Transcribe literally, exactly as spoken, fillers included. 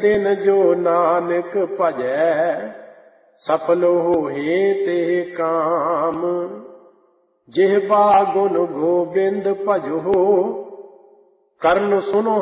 तिन जो नानक भजै सफल होए ते काम। जिह्वा गुण गोबिंद भजो करन सुनो